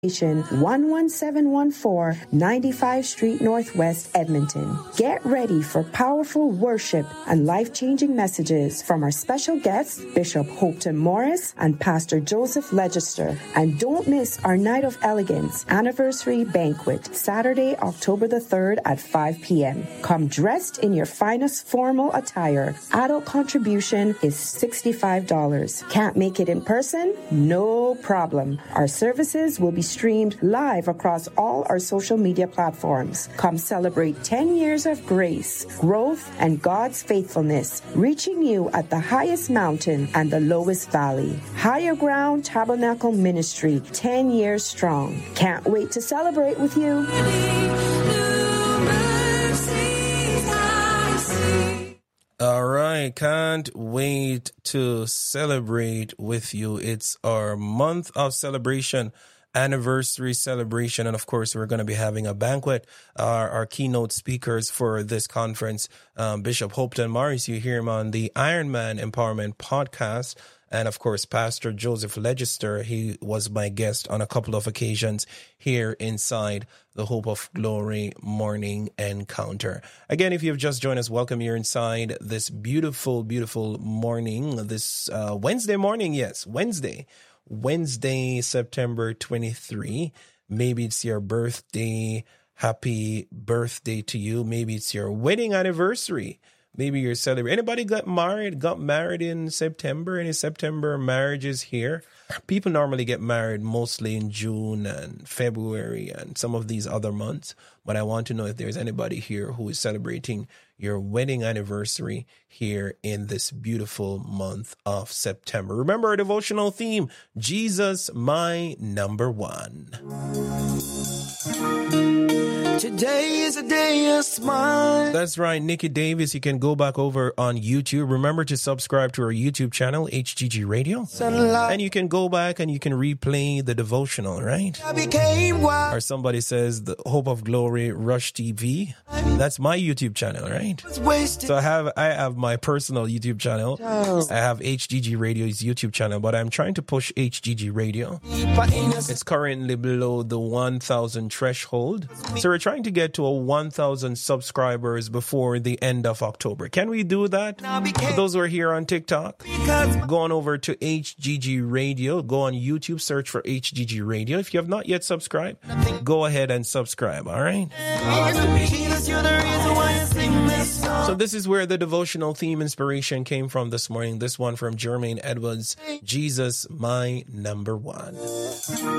11714 95 Street Northwest, Edmonton. Get ready for powerful worship and life-changing messages from our special guests, Bishop Hopetoun Morris and Pastor Joseph Legister. And don't miss our Night of Elegance anniversary banquet, Saturday, October the 3rd at 5 p.m. Come dressed in your finest formal attire. Adult contribution is $65. Can't make it in person? No problem. Our services will be streamed live across all our social media platforms. Come celebrate 10 years of grace, growth, and God's faithfulness, reaching you at the highest mountain and the lowest valley. Higher Ground Tabernacle Ministry, 10 years strong. Can't wait to celebrate with you. All right, can't wait to celebrate with you. It's our month of celebration, anniversary celebration, and of course we're going to be having a banquet. Our keynote speakers for this conference, Bishop Hopetoun Morris, you hear him on the Ironman Empowerment podcast, and of course Pastor Joseph Legister. He was my guest on a couple of occasions here inside the Hope of Glory Morning Encounter. Again, if you've just joined us, welcome. You're inside this beautiful, beautiful morning, this Wednesday morning. Yes, Wednesday, September 23. Maybe it's your birthday. Happy birthday to you. Maybe it's your wedding anniversary. Maybe you're celebrating. Anybody got married in September? Any September marriages here? People normally get married mostly in June and February and some of these other months. But I want to know if there's anybody here who is celebrating your wedding anniversary here in this beautiful month of September. Remember our devotional theme, Jesus, my number one. Today is a day of smile. That's right, Nikki Davis. You can go back over on YouTube. Remember to subscribe to our YouTube channel, HGG Radio. Sunlight. And you can go back and you can replay the devotional, right? I became wild. Or somebody says the Hope of Glory Rush TV. That's my YouTube channel, right? So I have my personal YouTube channel. I have HGG Radio's YouTube channel, but I'm trying to push HGG Radio. It's currently below the 1,000 threshold. So we're trying to get to a 1,000 subscribers before the end of October. Can we do that? For those who are here on TikTok, go on over to HGG Radio. Go on YouTube, search for HGG Radio. If you have not yet subscribed, go ahead and subscribe, all right? So this is where the devotional theme inspiration came from this morning. This one from Jermaine Edwards, Jesus, my number one.